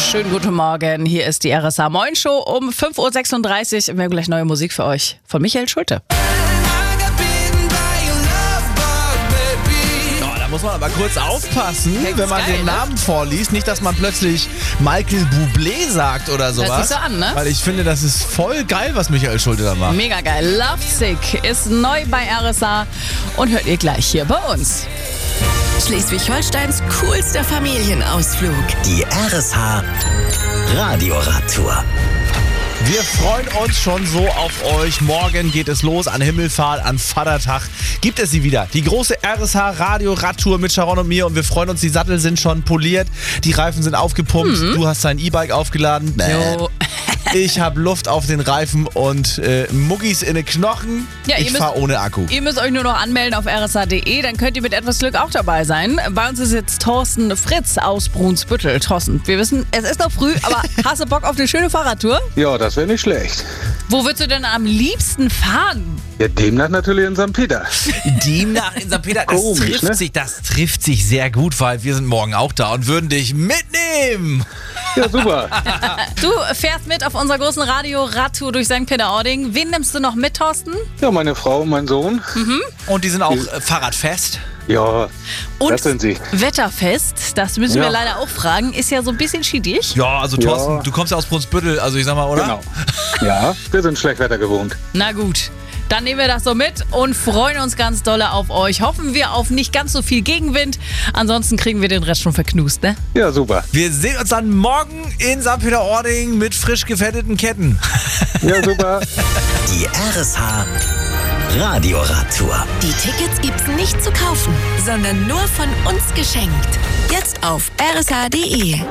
Schönen guten Morgen, hier ist die RSA Moin Show um 5.36 Uhr. Wir haben gleich neue Musik für euch von Michael Schulte. Da muss man aber kurz aufpassen, wenn man geil, den Namen vorliest. Nicht, dass man plötzlich Michael Bublé sagt oder sowas. Hört sich so an, ne? Weil ich finde, das ist voll geil, was Michael Schulte da macht. Mega geil. Lovesick ist neu bei RSA und hört ihr gleich hier bei uns. Schleswig-Holsteins coolster Familienausflug. Die RSH Radioradtour. Wir freuen uns schon so auf euch. Morgen geht es los an Himmelfahrt, an Vatertag. Gibt es sie wieder. Die große RSH Radio-Radtour mit Sharon und mir. Und wir freuen uns, die Sattel sind schon poliert. Die Reifen sind aufgepumpt. Du hast dein E-Bike aufgeladen. Jo. Ich habe Luft auf den Reifen und Muggis in den Knochen. Ja, ich fahre ohne Akku. Ihr müsst euch nur noch anmelden auf rsa.de, dann könnt ihr mit etwas Glück auch dabei sein. Bei uns ist jetzt Thorsten Fritz aus Brunsbüttel. Thorsten, wir wissen, es ist noch früh, aber hast du Bock auf eine schöne Fahrradtour? Ja, das wäre nicht schlecht. Wo würdest du denn am liebsten fahren? Ja, demnach natürlich in St. Peter. Demnach in St. Peter, Komisch, ne? das trifft sich sehr gut, weil wir sind morgen auch da und würden dich mitnehmen. Ja, super. Du fährst mit auf unserer großen Radio-Radtour durch St. Peter-Ording. Wen nimmst du noch mit, Thorsten? Ja, meine Frau und mein Sohn. Und die sind auch fahrradfest. Ja, Und das sind sie. Wetterfest, das müssen wir Ja. leider auch fragen, ist ja so ein bisschen schiedig. Ja, also Thorsten, Ja. du kommst ja aus Brunsbüttel, also ich sag mal, oder? Genau. Ja, wir sind Schlechtwetter gewohnt. Na gut, dann nehmen wir das so mit und freuen uns ganz dolle auf euch. Hoffen wir auf nicht ganz so viel Gegenwind. Ansonsten kriegen wir den Rest schon verknust, ne? Ja, super. Wir sehen uns dann morgen in St. Peter-Ording mit frisch gefetteten Ketten. Ja, super. Die RSH Radioradtour. Die Tickets gibt's nicht zu kaufen, sondern nur von uns geschenkt. Jetzt auf rsa.de.